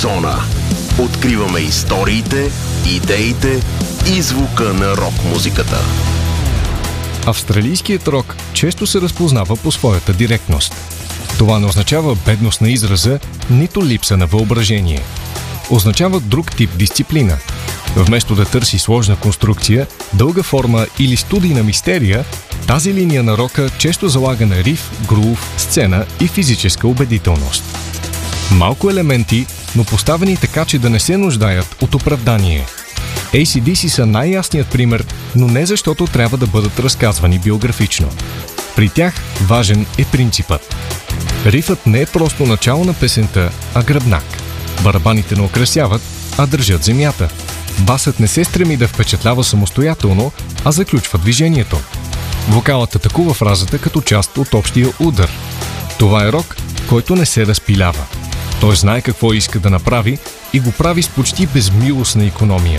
Зона. Откриваме историите, идеите и звука на рок-музиката. Австралийският рок често се разпознава по своята директност. Това не означава бедност на израза, нито липса на въображение. Означава друг тип дисциплина. Вместо да търси сложна конструкция, дълга форма или студийна мистерия, тази линия на рока често залага на риф, грув, сцена и физическа убедителност. Малко елементи, но поставени така, че да не се нуждаят от оправдание. AC/DC са най-ясният пример, но не защото трябва да бъдат разказвани биографично. При тях важен е принципът. Рифът не е просто начало на песента, а гръбнак. Барабаните не украсяват, а държат земята. Басът не се стреми да впечатлява самостоятелно, а заключва движението. Вокалът атакува фразата като част от общия удар. Това е рок, който не се разпилява. Той знае какво иска да направи и го прави с почти безмилостна икономия.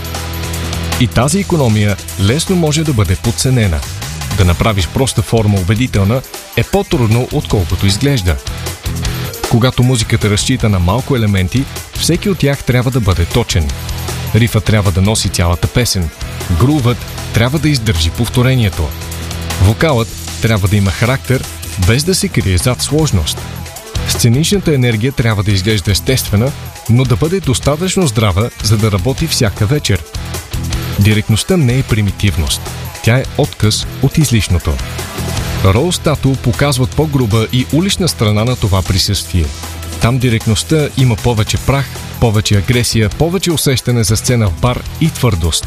И тази икономия лесно може да бъде подценена. Да направиш проста форма убедителна е по-трудно, отколкото изглежда. Когато музиката разчита на малко елементи, всеки от тях трябва да бъде точен. Рифът трябва да носи цялата песен. Грувът трябва да издържи повторението. Вокалът трябва да има характер, без да се крие зад сложност. Сценичната енергия трябва да изглежда естествена, но да бъде достатъчно здрава, за да работи всяка вечер. Директността не е примитивност. Тя е отказ от излишното. Rose Tattoo показват по-груба и улична страна на това присъствие. Там директността има повече прах, повече агресия, повече усещане за сцена в бар и твърдост.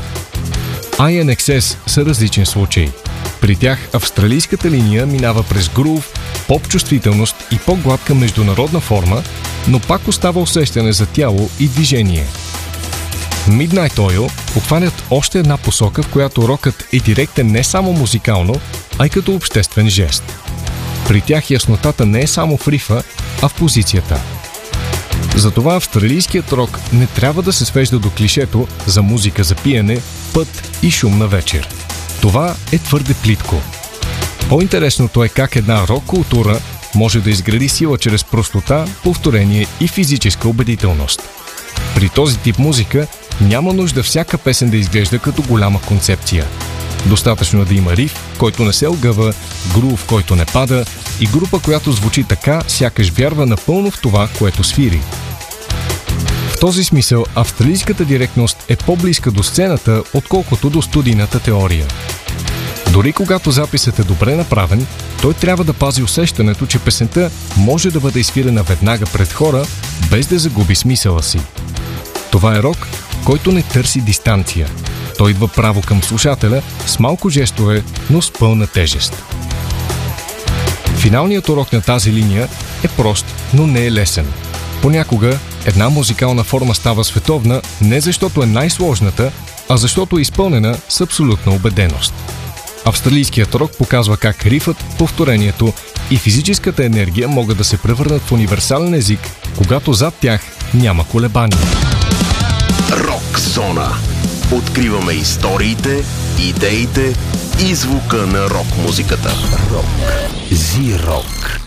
INXS са различен случай. При тях австралийската линия минава през грув, поп-чувствителност и по-гладка международна форма, но пак остава усещане за тяло и движение. Midnight Oil обхванят още една посока, в която рокът е директен не само музикално, а и като обществен жест. При тях яснотата не е само в рифа, а в позицията. Затова австралийският рок не трябва да се свежда до клишето за музика за пиене, път и шумна вечер. Това е твърде плитко. По-интересното е как една рок-култура може да изгради сила чрез простота, повторение и физическа убедителност. При този тип музика няма нужда всяка песен да изглежда като голяма концепция. Достатъчно е да има риф, който не се огъва, грув, който не пада и група, която звучи така, сякаш вярва напълно в това, което свири. В този смисъл австралийската директност е по-близка до сцената, отколкото до студийната теория. Дори когато записът е добре направен, той трябва да пази усещането, че песента може да бъде изсвирена веднага пред хора, без да загуби смисъла си. Това е рок, който не търси дистанция. Той идва право към слушателя с малко жестове, но с пълна тежест. Финалният урок на тази линия е прост, но не е лесен. Понякога една музикална форма става световна не защото е най-сложната, а защото е изпълнена с абсолютна убеденост. Австралийският рок показва как рифът, повторението и физическата енергия могат да се превърнат в универсален език, когато зад тях няма колебания. Рок Зона. Откриваме историите, идеите и звука на рок-музиката. Рок. Зи-рок.